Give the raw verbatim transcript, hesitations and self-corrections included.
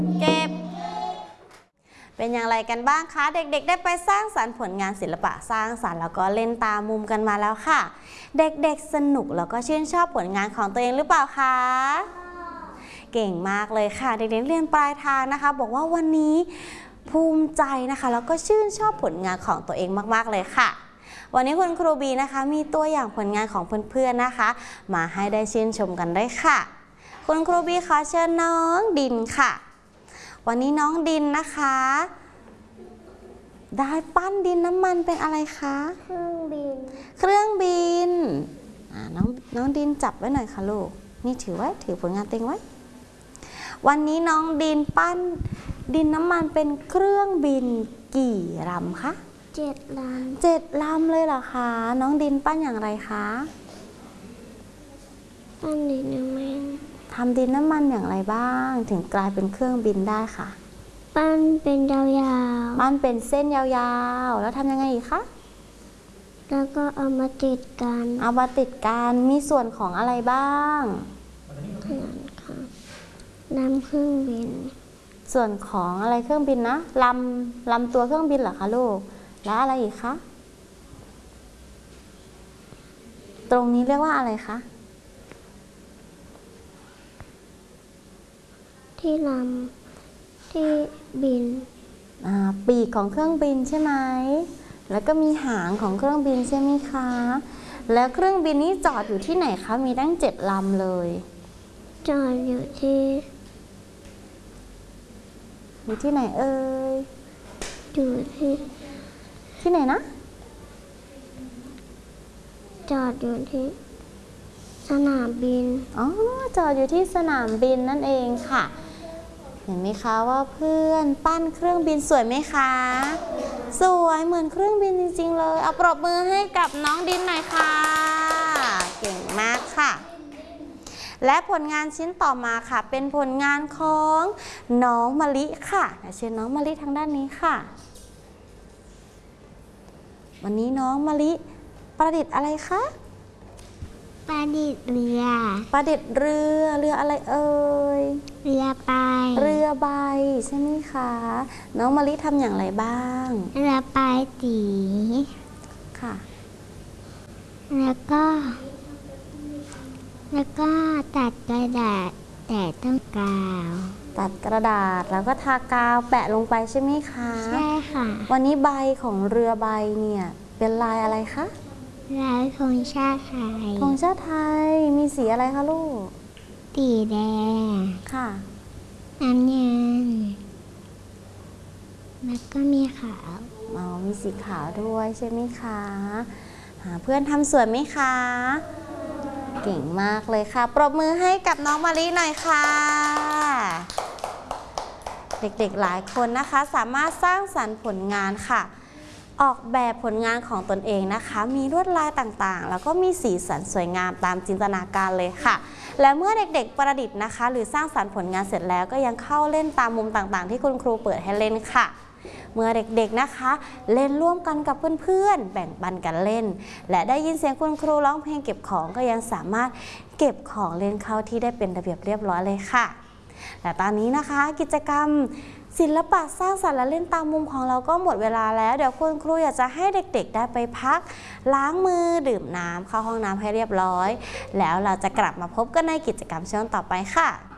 เก็บเป็นอย่างไรกันบ้างคะเด็กๆได้ไปสร้างสรรค์ผลงานศิลปะสร้างสรรค์แล้วก็เล่นตามมุมกันมาแล้วค่ะเด็กๆสนุกแล้วก็ชื่นชอบผลงานของตัวเองหรือเปล่าคะเก่งมากเลยค่ะเด็กๆเรียนปลายทางนะคะบอกว่าวันนี้ภูมิใจนะคะแล้วก็ชื่นชอบผลงานของตัวเองมากๆเลยค่ะวันนี้คุณครูบีนะคะมีตัวอย่างผลงานของเพื่อนๆนะคะมาให้ได้ชื่นชมกันได้ค่ะคุณครูบีขอเชิญน้องดินค่ะวันนี้น้องดินนะคะได้ปั้นดินน้ำมันเป็นอะไรคะเครื่องบินเครื่องบินน้องน้องดินจับไว้หน่อยค่ะลูกนี่ถือไว้ถือผลงานเต็งไว้วันนี้น้องดินปั้นดินน้ำมันเป็นเครื่องบินกี่ลำคะเจ็ดลำเจ็ดลำเลยเหรอคะน้องดินปั้นอย่างไรคะปั้นดินน้ำมันทำดินน้ำมันอย่างไรบ้างถึงกลายเป็นเครื่องบินได้ค่ะปั้นเป็นยาวๆปั้นเป็นเส้นยาวๆแล้วทำยังไงอีกคะแล้วก็เอามาติดกันเอามาติดกันมีส่วนของอะไรบ้างนำเครื่องบินส่วนของอะไรเครื่องบินนะลำลำตัวเครื่องบินเหรอคะลูกแล้วอะไรอีกคะตรงนี้เรียกว่าอะไรคะที่ลำที่บินปีกของเครื่องบินใช่ไหมแล้วก็มีหางของเครื่องบินใช่ไหมคะแล้วเครื่องบินนี้จอดอยู่ที่ไหนคะมีตั้งเจ็ดลำเลยจอดอยู่ที่อยู่ที่ไหนเอ่ยอยู่ที่ที่ไหนนะจอดอยู่ที่สนามบินอ๋อจอดอยู่ที่สนามบินนั่นเองค่ะเห็นไหมคะว่าเพื่อนปั้นเครื่องบินสวยไหมคะสวยเหมือนเครื่องบินจริงๆเลยเอาปรบมือให้กับน้องดินหน่อยค่ะเก่งมากค่ะและผลงานชิ้นต่อมาค่ะเป็นผลงานของน้องมะลิค่ะเชิญน้องมะลิทางด้านนี้ค่ะวันนี้น้องมะลิประดิษฐ์อะไรคะประดิษฐ์เรือประดิษฐ์เรือเรืออะไรเอ่ยเรือใบเรือใบใช่ไหมคะน้องมะลิทำอย่างไรบ้างเรือใบสีค่ะแล้วก็แล้วก็ตัดกระดาษแต่ต้องกาวตัดกระดาษแล้วก็ทากาวแปะลงไปใช่ไหมคะใช่ค่ะวันนี้ใบของเรือใบเนี่ยเป็นลายอะไรคะลายของชาติไทยของชาติไทยมีสีอะไรคะลูกสีแดงค่ะน้ำเงินแล้วก็มีขาวอ๋อมีสีขาวด้วยใช่ไหมคะเพื่อนทำสวยไหมคะเก่งมากเลยค่ะปรบมือให้กับน้องมะลิหน่อยค่ะเด็กๆหลายคนนะคะสามารถสร้างสรรค์ผลงานค่ะออกแบบผลงานของตนเองนะคะมีลวดลายต่างๆแล้วก็มีสีสันสวยงามตามจินตนาการเลยค่ะและเมื่อเด็กๆประดิษฐ์นะคะหรือสร้างสรรค์ผลงานเสร็จแล้วก็ยังเข้าเล่นตามมุมต่างๆที่คุณครูเปิดให้เล่นค่ะเมื่อเด็กๆนะคะเล่นร่วมกันกับเพื่อนๆแบ่งปันกันเล่นและได้ยินเสียงคุณครูร้องเพลงเก็บของก็ยังสามารถเก็บของเล่นเข้าที่ได้เป็นระเบียบเรียบร้อยเลยค่ะแต่ตอนนี้นะคะกิจกรรมศิลปะสร้างสรรค์และเล่นตามมุมของเราก็หมดเวลาแล้วเดี๋ยวคุณครูอยากจะให้เด็กๆได้ไปพักล้างมือดื่มน้ำเข้าห้องน้ำให้เรียบร้อยแล้วเราจะกลับมาพบกันในกิจกรรมช่วงต่อไปค่ะ